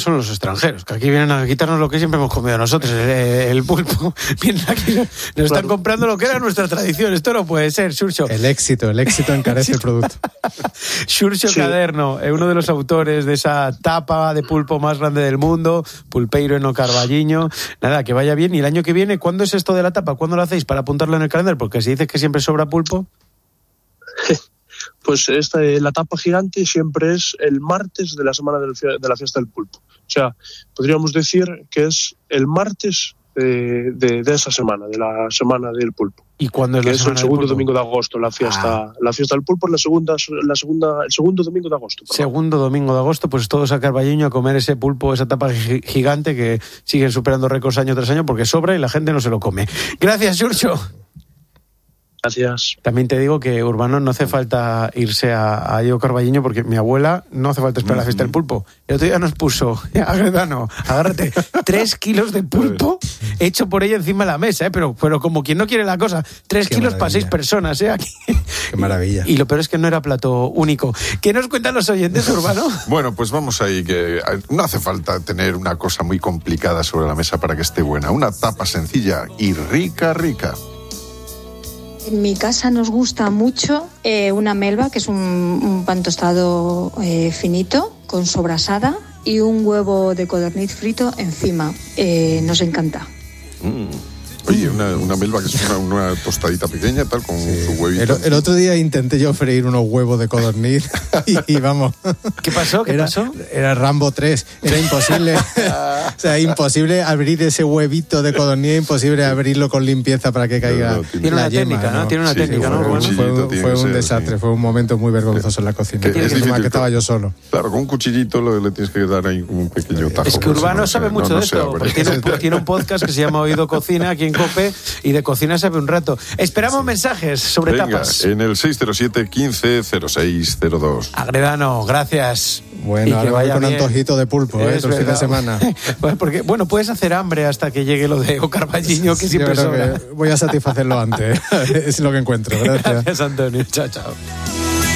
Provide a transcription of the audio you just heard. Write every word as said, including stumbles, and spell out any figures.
son los extranjeros, que aquí vienen a quitarnos lo que siempre hemos comido nosotros, el, el pulpo. Vienen aquí, nos están claro. comprando lo que era nuestra tradición. Esto no puede ser, Xurxo. El éxito, el éxito encarece el producto. Xurxo sí. Caderno, uno de los autores de esa tapa de pulpo más grande del mundo, Pulpeiro en o Carballiño. Nada, que vaya bien. Y el año que viene, ¿cuándo es esto de la tapa? ¿Cuándo lo hacéis para apuntarlo en el calendario? Porque si dices que siempre sobra pulpo... Pues esta, la tapa gigante siempre es el martes de la semana del, de la fiesta del pulpo. O sea, podríamos decir que es el martes de, de, de esa semana, de la semana del pulpo. ¿Y cuándo es la que semana es el segundo del pulpo? domingo de agosto, la fiesta, ah. la fiesta del pulpo es la segunda, la segunda, el segundo domingo de agosto. Perdón. Segundo domingo de agosto, pues todos a Carballiño a comer ese pulpo, esa tapa gigante que siguen superando récords año tras año porque sobra y la gente no se lo come. Gracias, Xurxo. Gracias. También te digo que, Urbano, no hace falta irse a, a Diego Carballiño porque mi abuela no hace falta esperar mm-hmm. la fiesta del pulpo. El otro día nos puso, Agredano, agárrate, tres kilos de pulpo hecho por ella encima de la mesa, ¿eh? pero, pero como quien no quiere la cosa, tres Qué kilos maravilla. Para seis personas, ¿eh? Aquí. Qué maravilla. Y, y lo peor es que no era plato único. ¿Qué nos cuentan los oyentes, Urbano? Bueno, pues vamos ahí, que no hace falta tener una cosa muy complicada sobre la mesa para que esté buena. Una tapa sencilla y rica, rica. En mi casa nos gusta mucho eh, una melva, que es un, un pan tostado eh, finito, con sobrasada y un huevo de codorniz frito encima. Eh, nos encanta. Mm. Oye, una, una melva que es una, una tostadita pequeña, tal, con sí. su huevito. El, el otro día intenté yo freír unos huevos de codorniz y, y vamos. ¿Qué pasó? ¿Qué era, pasó? Era Rambo tres. Era imposible. O sea, imposible abrir ese huevito de codorniz, imposible abrirlo con limpieza para que caiga no, no, tiene la una yema, técnica, ¿no? ¿no? Tiene una sí, técnica, sí, ¿no? Bueno, fue un, fue un ser, desastre, sí. fue un momento muy vergonzoso en la cocina. Que es mal que estaba yo solo. Claro, con un cuchillito le, le tienes que dar ahí como un pequeño tajo. Es que Urbano no sabe mucho no, no de esto, porque tiene un, tiene un podcast que se llama Oído Cocina aquí en COPE y de cocina sabe un rato. Esperamos sí. mensajes sobre Venga, tapas. En el seis cero siete, quince, cero seis cero dos. Agredano, gracias. Bueno, y que vaya con bien. Antojito de pulpo, ¿eh? Todo el fin de semana. Bueno, porque, bueno, puedes hacer hambre hasta que llegue lo de Carballiño, que siempre sobra. Voy a satisfacerlo antes, es lo que encuentro. Gracias. Gracias, Antonio. Chao, chao.